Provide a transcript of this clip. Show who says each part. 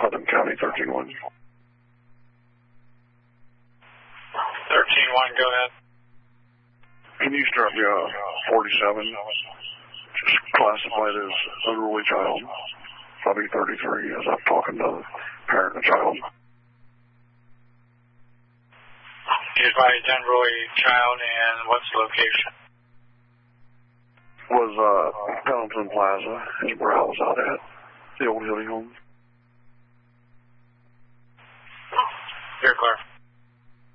Speaker 1: Putnam County, 13-1.
Speaker 2: 13-1, go ahead.
Speaker 1: Can you start me 47? Just classified as unruly child. Probably 33 as I'm talking to the parent and child.
Speaker 2: Used by an unruly child, and what's the location?
Speaker 1: Was Pendleton Plaza is where I was out at. The old Hilly home.
Speaker 2: You're clear.